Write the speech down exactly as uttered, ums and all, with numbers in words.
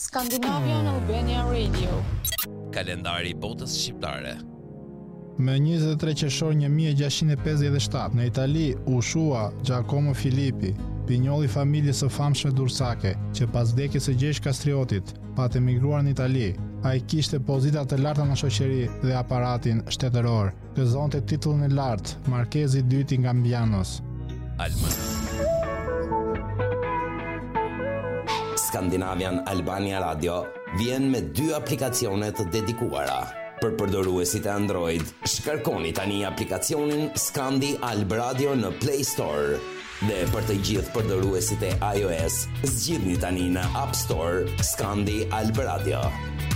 Scandinavian Albania Radio. Kalendari i botës shqiptare. Me njëzet e tre qershor një mijë e gjashtëqind e pesëdhjetë e shtatë në Itali u shua Giacomo Filippi, pinjolli i familjes së famshme Dursake, që pas vdekjes së Gjergj Kastriotit pat emigruar në Itali. Ai kishte pozita të larta në shoqëri dhe aparatin shtetëror. Gëzonte titullin e lartë, Markezi i dytë i Gambianos. Alman. Scandinavian Albania Radio vjen me dy aplikacione të dedikuara. Për përdoruesit e Android, shkarkoni tani aplikacionin Scandi Alb Radio në Play Store. Dhe për të gjithë përdoruesit e iOS, zgjidhni tani në App Store Scandi Alb Radio.